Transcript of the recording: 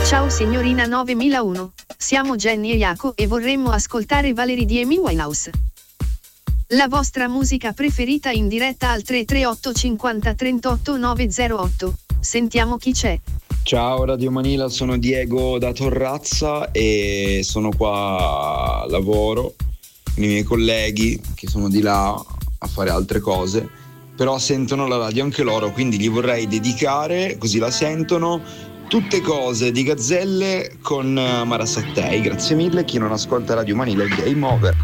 Ciao signorina 9001, siamo Jenny e Jaco e vorremmo ascoltare Valerie di Amy Winehouse. La vostra musica preferita in diretta al 338 50 38 908. Sentiamo chi c'è. Ciao Radio Manila, sono Diego da Torrazza e sono qua a lavoro con i miei colleghi che sono di là a fare altre cose, però sentono la radio anche loro, quindi gli vorrei dedicare, così la sentono, Tutte cose di Gazzelle con Mara Sattei. Grazie mille, chi non ascolta Radio Manila è game over.